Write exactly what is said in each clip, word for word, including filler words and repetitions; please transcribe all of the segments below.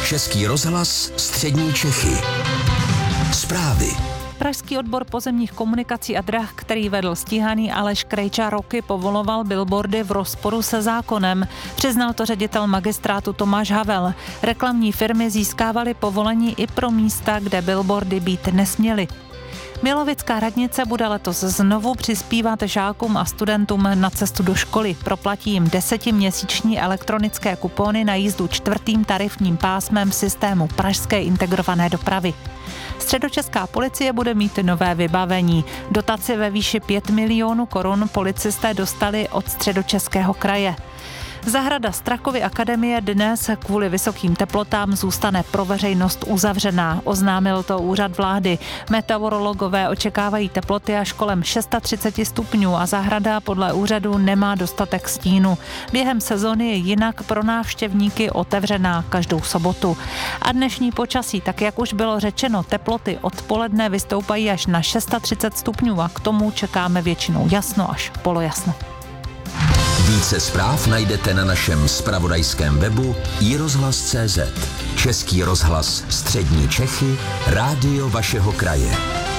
Český rozhlas Střední Čechy. Zprávy. Pražský odbor pozemních komunikací a drah, který vedl stíhaný Aleš Krejča, roky povoloval billboardy v rozporu se zákonem. Přiznal to ředitel magistrátu Tomáš Havel. Reklamní firmy získávaly povolení i pro místa, kde billboardy být nesměly. Milovická radnice bude letos znovu přispívat žákům a studentům na cestu do školy. Proplatí jim desetiměsíční elektronické kupóny na jízdu čtvrtým tarifním pásmem systému pražské integrované dopravy. Středočeská policie bude mít nové vybavení. Dotaci ve výši pět milionů korun policisté dostali od Středočeského kraje. Zahrada Strakovy akademie dnes kvůli vysokým teplotám zůstane pro veřejnost uzavřená, oznámil to úřad vlády. Meteorologové očekávají teploty až kolem třicet šest stupňů a zahrada podle úřadu nemá dostatek stínu. Během sezony je jinak pro návštěvníky otevřená každou sobotu. A dnešní počasí, tak jak už bylo řečeno, teploty odpoledne vystoupají až na třicet šest stupňů a k tomu čekáme většinou jasno až polojasno. Více zpráv najdete na našem zpravodajském webu i rozhlas tečka cé zet. Český rozhlas Střední Čechy, rádio vašeho kraje.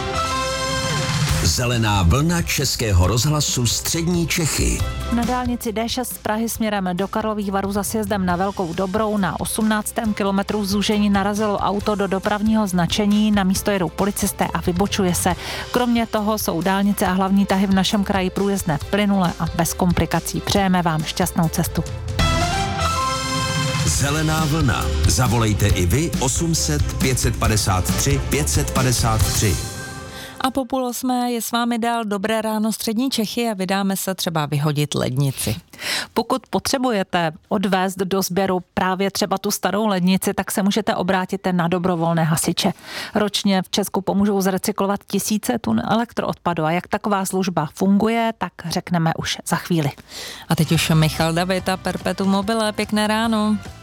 Zelená vlna Českého rozhlasu Střední Čechy. Na dálnici D šest z Prahy směrem do Karlových Varů za sjezdem na Velkou Dobrou na osmnáctém kilometru zúžení narazilo auto do dopravního značení, na místo jedou policisté a vybočuje se. Kromě toho jsou dálnice a hlavní tahy v našem kraji průjezdné plynule a bez komplikací. Přejeme vám šťastnou cestu. Zelená vlna. Zavolejte i vy osm set pět set padesát tři pět set padesát tři. A po půl osmé je s vámi dál Dobré ráno Střední Čechy a vydáme se třeba vyhodit lednici. Pokud potřebujete odvést do sběru právě třeba tu starou lednici, tak se můžete obrátit na dobrovolné hasiče. Ročně v Česku pomůžou zrecyklovat tisíce tun elektroodpadu a jak taková služba funguje, tak řekneme už za chvíli. A teď už Michal David a Perpetuum mobile. Pěkné ráno.